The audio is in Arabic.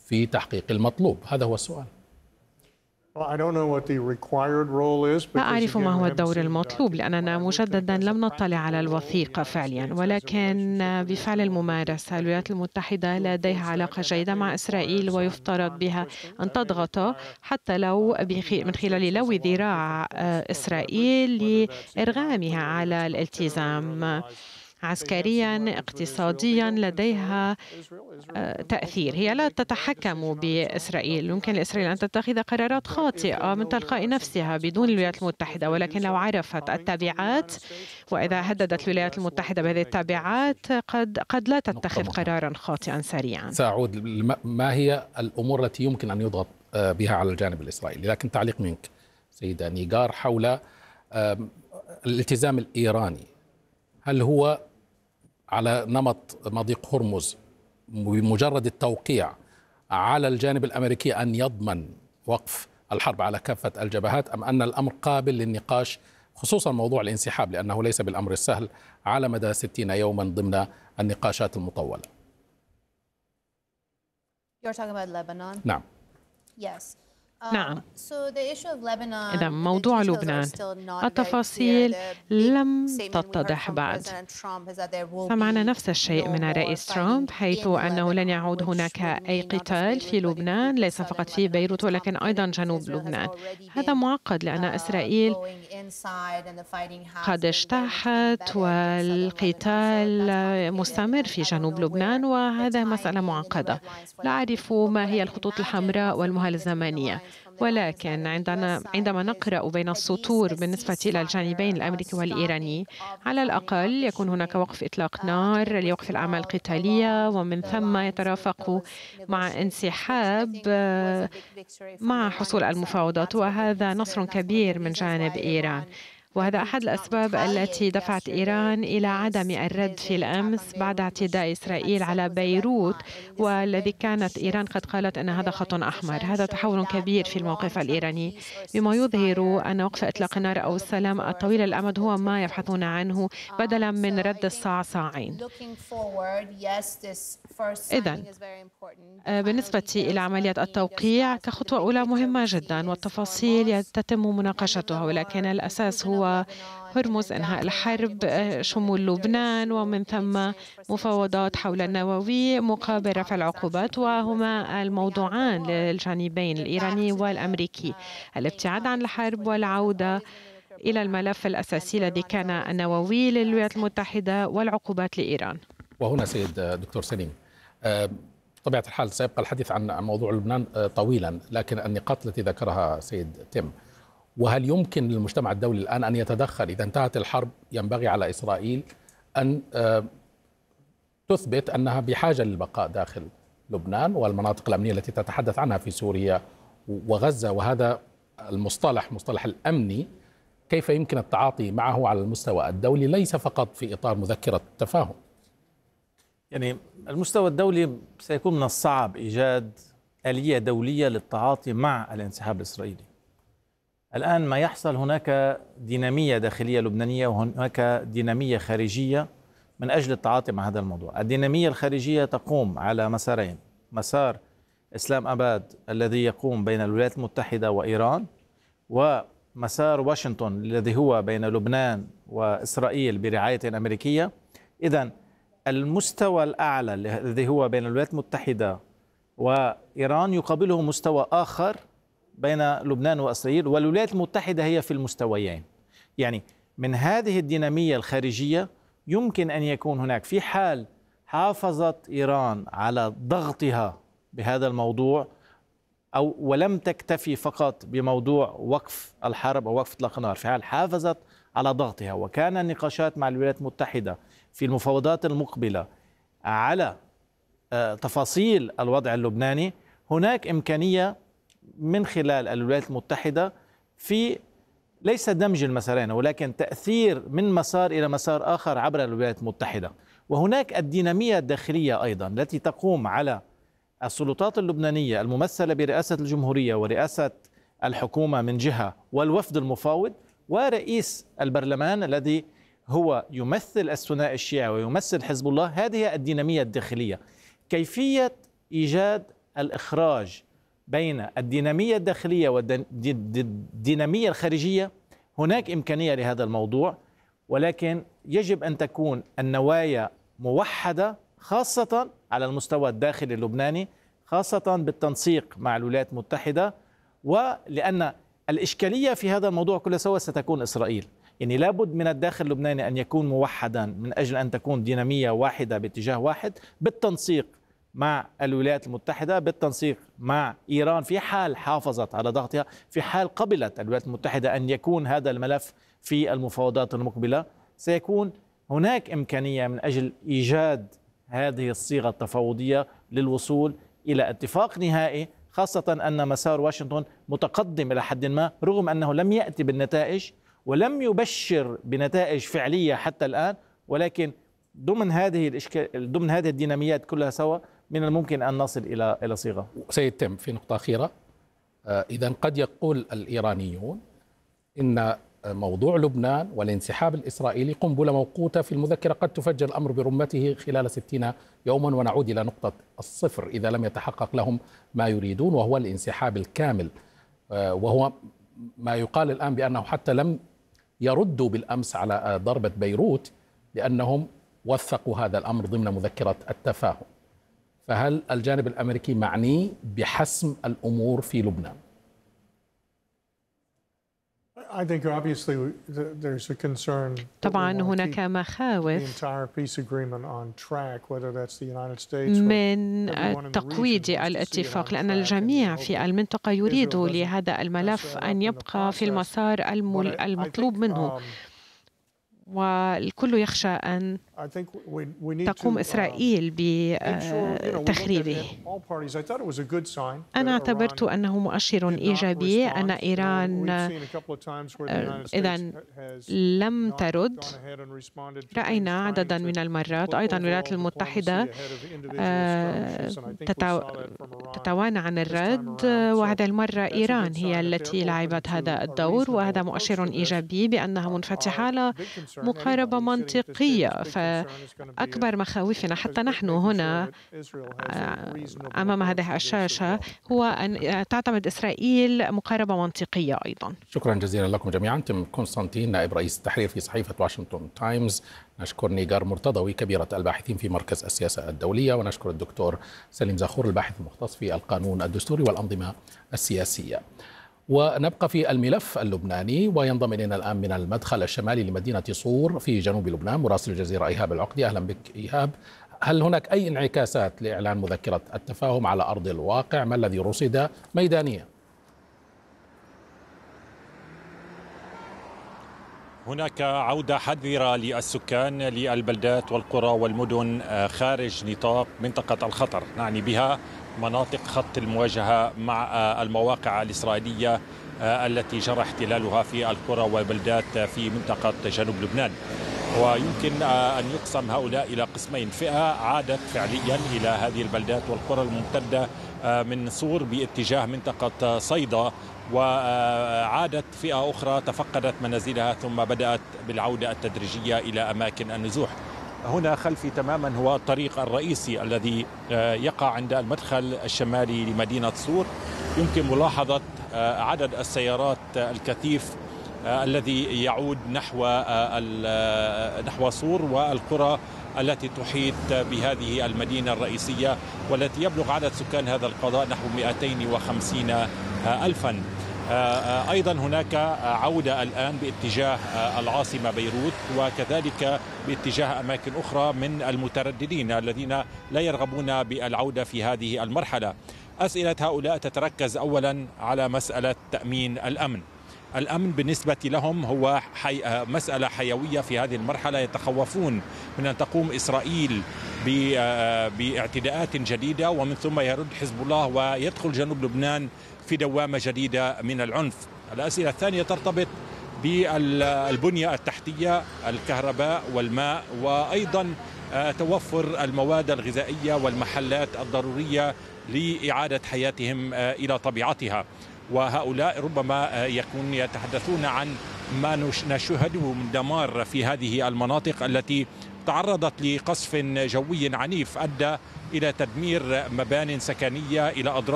في تحقيق المطلوب؟ هذا هو السؤال. لا أعرف ما هو الدور المطلوب لأننا مجددا لم نطلع على الوثيقة فعليا، ولكن بفعل الممارسة الولايات المتحدة لديها علاقة جيدة مع إسرائيل ويفترض بها أن تضغط حتى لو من خلال لو ذراع إسرائيل لإرغامها على الالتزام عسكريا اقتصاديا. لديها تأثير. هي لا تتحكم بإسرائيل، يمكن لإسرائيل أن تتخذ قرارات خاطئة من تلقاء نفسها بدون الولايات المتحدة، ولكن لو عرفت التبعات وإذا هددت الولايات المتحدة بهذه التبعات قد لا تتخذ قرارا خاطئا سريعا. سأعود. ما هي الأمور التي يمكن أن يضغط بها على الجانب الإسرائيلي؟ لكن تعليق منك سيدة نيغار حول الالتزام الإيراني. هل هو على نمط مضيق هرمز بمجرد التوقيع على الجانب الأمريكي أن يضمن وقف الحرب على كافة الجبهات، أم أن الأمر قابل للنقاش، خصوصا موضوع الانسحاب لأنه ليس بالأمر السهل على مدى 60 يوما ضمن النقاشات المطولة؟ نعم. نعم. إذا موضوع لبنان التفاصيل لم تتضح بعد. سمعنا نفس الشيء من الرئيس ترامب حيث أنه لن يعود هناك أي قتال في لبنان، ليس فقط في بيروت ولكن أيضا جنوب لبنان. هذا معقد لأن إسرائيل قد اجتاحت والقتال مستمر في جنوب لبنان، وهذا مسألة معقدة. لا أعرف ما هي الخطوط الحمراء والمهل الزمنية، ولكن عندما نقرأ بين السطور بالنسبة إلى الجانبين الأمريكي والإيراني، على الأقل يكون هناك وقف إطلاق نار لوقف الأعمال القتالية، ومن ثم يترافق مع انسحاب مع حصول المفاوضات، وهذا نصر كبير من جانب إيران. وهذا أحد الأسباب التي دفعت إيران إلى عدم الرد في الأمس بعد اعتداء إسرائيل على بيروت، والذي كانت إيران قد قالت أن هذا خط أحمر. هذا تحول كبير في الموقف الإيراني بما يظهر أن وقف إطلاق النار أو السلام الطويل الأمد هو ما يبحثون عنه بدلا من رد الصعصاعين. إذن بالنسبة إلى عملية التوقيع كخطوة أولى مهمة جدا، والتفاصيل تتم مناقشتها، ولكن الأساس هو هرمز، إنهاء الحرب، شمول لبنان، ومن ثم مفاوضات حول النووي مقابل رفع العقوبات، وهما الموضوعان للجانبين الإيراني والأمريكي: الابتعاد عن الحرب والعودة إلى الملف الأساسي الذي كان النووي للولايات المتحدة والعقوبات لإيران. وهنا سيد دكتور سليم، بطبيعة الحال سيبقى الحديث عن موضوع لبنان طويلا، لكن النقاط التي ذكرها سيد تيم، وهل يمكن للمجتمع الدولي الآن أن يتدخل؟ إذا انتهت الحرب ينبغي على إسرائيل أن تثبت أنها بحاجة للبقاء داخل لبنان والمناطق الأمنية التي تتحدث عنها في سوريا وغزة، وهذا المصطلح مصطلح الأمني كيف يمكن التعاطي معه على المستوى الدولي ليس فقط في إطار مذكرة التفاهم؟ يعني المستوى الدولي سيكون من الصعب إيجاد آلية دولية للتعاطي مع الانسحاب الإسرائيلي. الآن ما يحصل، هناك دينامية داخلية لبنانية وهناك دينامية خارجية من أجل التعاطي مع هذا الموضوع. الدينامية الخارجية تقوم على مسارين: مسار إسلام أباد الذي يقوم بين الولايات المتحدة وإيران، ومسار واشنطن الذي هو بين لبنان وإسرائيل برعاية أمريكية. إذن المستوى الأعلى الذي هو بين الولايات المتحدة وإيران يقابله مستوى آخر بين لبنان وإسرائيل، والولايات المتحدة هي في المستويين. يعني من هذه الدينامية الخارجية يمكن أن يكون هناك، في حال حافظت إيران على ضغطها بهذا الموضوع ولم تكتفي فقط بموضوع وقف الحرب أو وقف إطلاق النار، في حال حافظت على ضغطها وكان النقاشات مع الولايات المتحدة في المفاوضات المقبلة على تفاصيل الوضع اللبناني، هناك إمكانية من خلال الولايات المتحدة في ليس دمج المسارين ولكن تأثير من مسار إلى مسار آخر عبر الولايات المتحدة. وهناك الدينامية الداخلية أيضا التي تقوم على السلطات اللبنانية الممثلة برئاسة الجمهورية ورئاسة الحكومة من جهة، والوفد المفاوض، ورئيس البرلمان الذي هو يمثل الثنائي الشيعي ويمثل حزب الله. هذه الدينامية الداخلية. كيفية إيجاد الإخراج بين الدينامية الداخلية والدينامية الخارجية هناك إمكانية لهذا الموضوع، ولكن يجب أن تكون النوايا موحدة خاصة على المستوى الداخلي اللبناني، خاصة بالتنسيق مع الولايات المتحدة. ولأن الإشكالية في هذا الموضوع كله سوا ستكون إسرائيل، يعني لابد من الداخل اللبناني أن يكون موحدا من أجل أن تكون دينامية واحدة باتجاه واحد، بالتنسيق مع الولايات المتحدة، بالتنسيق مع إيران في حال حافظت على ضغطها، في حال قبلت الولايات المتحدة أن يكون هذا الملف في المفاوضات المقبلة. سيكون هناك إمكانية من أجل إيجاد هذه الصيغة التفاوضية للوصول إلى اتفاق نهائي، خاصة أن مسار واشنطن متقدم إلى حد ما، رغم أنه لم يأتي بالنتائج ولم يبشر بنتائج فعلية حتى الآن، ولكن ضمن هذه الديناميات كلها سوا من الممكن أن نصل إلى صيغة. سيد تم، في نقطة أخيرة، إذا قد يقول الإيرانيون إن موضوع لبنان والانسحاب الإسرائيلي قنبلة موقوتة في المذكرة قد تفجر الأمر برمته خلال 60 يوما ونعود إلى نقطة الصفر إذا لم يتحقق لهم ما يريدون، وهو الانسحاب الكامل، وهو ما يقال الآن بأنه حتى لم يردوا بالأمس على ضربة بيروت لأنهم وثقوا هذا الأمر ضمن مذكرة التفاهم. فهل الجانب الأمريكي معني بحسم الأمور في لبنان؟ طبعا هناك مخاوف من تقويض الاتفاق، لأن الجميع في المنطقة يريد لهذا الملف أن يبقى في المسار المطلوب منه، والكل يخشى أن تقوم إسرائيل بتخريبه. أنا اعتبرت أنه مؤشر إيجابي أن إيران إذا لم ترد. رأينا عددا من المرات أيضا الولايات المتحدة تتوانى عن الرد، وهذه المرة إيران هي التي لعبت هذا الدور، وهذا مؤشر إيجابي بأنها منفتحة على مقاربة منطقية. فأكبر مخاوفنا حتى نحن هنا أمام هذه الشاشة هو أن تعتمد إسرائيل مقاربة منطقية أيضا. شكرا جزيلا لكم جميعا. تم كونستانتين نائب رئيس التحرير في صحيفة واشنطن تايمز، نشكر نيغار مرتضوي كبيرة الباحثين في مركز السياسة الدولية، ونشكر الدكتور سليم زاخور الباحث المختص في القانون الدستوري والأنظمة السياسية. ونبقى في الملف اللبناني، وينضم إلينا الآن من المدخل الشمالي لمدينة صور في جنوب لبنان مراسل الجزيرة إيهاب العقدي. أهلا بك إيهاب. هل هناك أي انعكاسات لإعلان مذكرة التفاهم على أرض الواقع؟ ما الذي رصد ميدانيا؟ هناك عودة حذرة للسكان للبلدات والقرى والمدن خارج نطاق منطقة الخطر، نعني بها مناطق خط المواجهة مع المواقع الإسرائيلية التي جرى احتلالها في القرى والبلدات في منطقة جنوب لبنان. ويمكن أن يقسم هؤلاء إلى قسمين: فئة عادت فعليا إلى هذه البلدات والقرى الممتدة من صور باتجاه منطقة صيدا، وعادت فئة أخرى تفقدت منازلها ثم بدأت بالعودة التدريجية إلى أماكن النزوح. هنا خلفي تماما هو الطريق الرئيسي الذي يقع عند المدخل الشمالي لمدينة صور. يمكن ملاحظة عدد السيارات الكثيف الذي يعود نحو صور والقرى التي تحيط بهذه المدينة الرئيسية، والتي يبلغ عدد سكان هذا القضاء نحو 250 ألفا. أيضا هناك عودة الآن باتجاه العاصمة بيروت، وكذلك باتجاه أماكن أخرى من المترددين الذين لا يرغبون بالعودة في هذه المرحلة. أسئلة هؤلاء تتركز أولا على مسألة تأمين الأمن. الأمن بالنسبة لهم هو مسألة حيوية في هذه المرحلة. يتخوفون من أن تقوم إسرائيل باعتداءات جديدة ومن ثم يرد حزب الله ويدخل جنوب لبنان في دوامة جديدة من العنف. الأسئلة الثانية ترتبط بالبنية التحتية، الكهرباء والماء، وأيضا توفر المواد الغذائية والمحلات الضرورية لإعادة حياتهم إلى طبيعتها. وهؤلاء ربما يكون يتحدثون عن ما نشاهده من دمار في هذه المناطق التي تعرضت لقصف جوي عنيف أدى إلى تدمير مبان سكنية، إلى أضرار